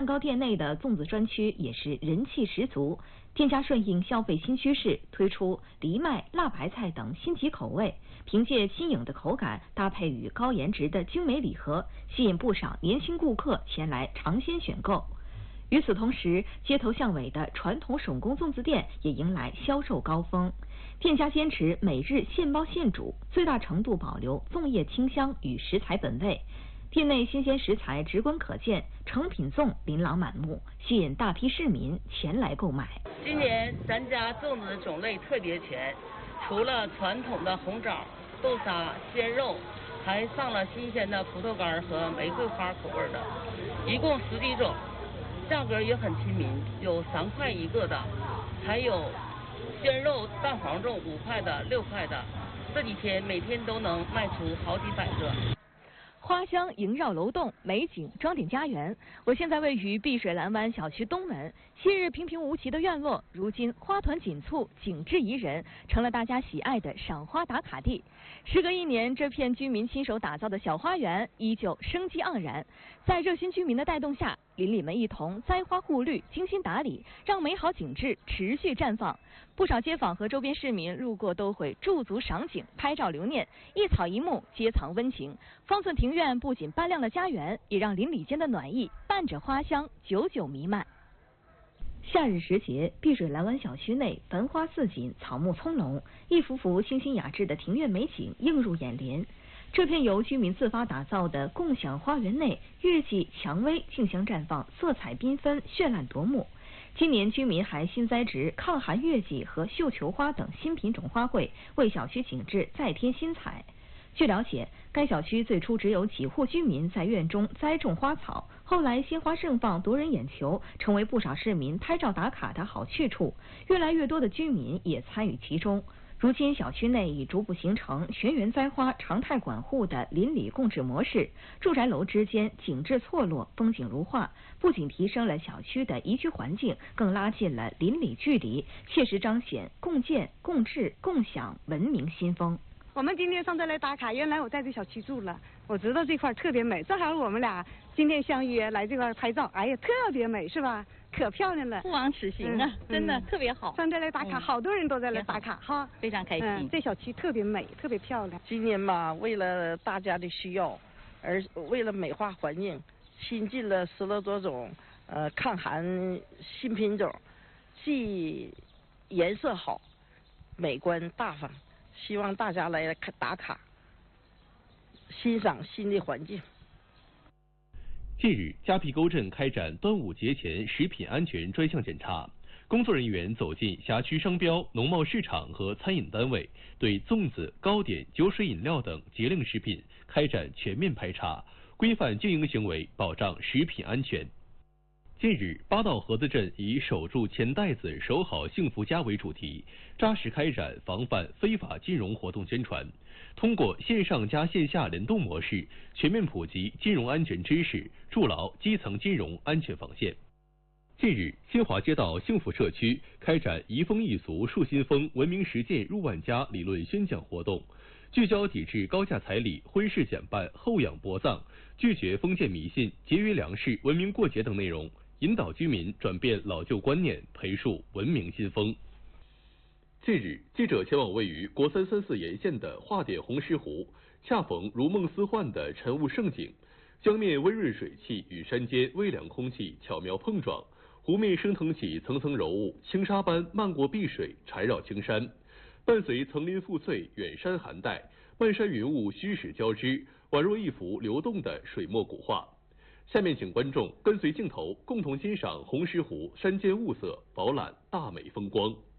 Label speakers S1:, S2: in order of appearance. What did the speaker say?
S1: 糕店内的粽子专区也是人气十足。店家顺应消费新趋势，推出藜麦、辣白菜等新奇口味，凭借新颖的口感搭配与高颜值的精美礼盒，吸引不少年轻顾客前来尝鲜选购。与此同时，街头巷尾的传统手工粽子店也迎来销售高峰。店家坚持每日现包现煮，最大程度保留粽叶清香与食材本味。店内新鲜食材直观可见，成品粽琳琅满目，吸引大批市民前来购买。
S2: 今年咱家粽子的种类特别全，除了传统的红枣、豆沙、鲜肉，还上了新鲜的葡萄干和玫瑰花口味的，一共10几种，价格也很亲民，有3块一个的，还有鲜肉蛋黄粽5块的、6块的，这几天每天都能卖出好几百个。
S1: 花香萦绕楼栋，美景装点家园。我现在位于碧水蓝湾小区东门，昔日平平无奇的院落，如今花团锦簇，景致宜人，成了大家喜爱的赏花打卡地。时隔1年，这片居民亲手打造的小花园依旧生机盎然。在热心居民的带动下，邻里们一同栽花护绿，精心打理，让美好景致持续绽放。不少街坊和周边市民路过都会驻足赏景、拍照留念，一草一木皆藏温情。方寸庭院不仅扮亮了家园，也让邻里间的暖意伴着花香久久弥漫。夏日时节，碧水蓝湾小区内繁花似锦，草木葱茏，一幅幅清新雅致的庭院美景映入眼帘。这片由居民自发打造的共享花园内，月季、蔷薇竞相绽放，色彩缤纷，绚烂夺目。今年居民还新栽植抗寒月季和绣球花等新品种花卉，为小区景致再添新彩。据了解，该小区最初只有几户居民在院中栽种花草，后来鲜花盛放，夺人眼球，成为不少市民拍照打卡的好去处。越来越多的居民也参与其中。如今，小区内已逐步形成全园栽花、常态管护的邻里共治模式，住宅楼之间景致错落，风景如画，不仅提升了小区的宜居环境，更拉近了邻里距离，切实彰显共建、共治、共享文明新风。
S3: 我们今天上这来打卡，原来我在这小区住了，我知道这块特别美，正好我们俩今天相约来这块拍照，哎呀，特别美，是吧？可漂亮了，
S4: 不枉此行啊，真的特别好。
S3: 上这来打卡，好多人都在来打卡哈，
S4: 非常开心。
S3: 这小区特别美，特别漂亮。
S5: 今年吧，为了大家的需要，而为了美化环境，新进了10多种抗寒新品种，既颜色好，美观大方，希望大家来打卡，欣赏新的环境。
S6: 近日，迦皮沟镇开展端午节前食品安全专项检查，工作人员走进辖区商标、农贸市场和餐饮单位，对粽子、糕点、酒水饮料等节令食品开展全面排查，规范经营行为，保障食品安全。近日，八道河子镇以守住钱袋子、守好幸福家为主题，扎实开展防范非法金融活动宣传，通过线上加线下联动模式，全面普及金融安全知识，筑牢基层金融安全防线。近日，新华街道幸福社区开展移风易俗树新风文明实践入万家理论宣讲活动，聚焦抵制高价彩礼、婚事假办、后养薄葬，拒绝封建迷信、节约粮食、文明过节等内容，引导居民转变老旧观念，培树文明新风。近日，记者前往位于国3、3、4沿线的化点红石湖，恰逢如梦似幻的晨雾盛景，江面温润水汽与山间微凉空气巧妙碰撞，湖面升腾起层层柔雾，轻纱般漫过碧水，缠绕青山。伴随层林覆翠、远山寒带，漫山云雾虚实交织，宛若一幅流动的水墨古画。下面请观众跟随镜头共同欣赏红石湖山间雾色，饱览大美风光。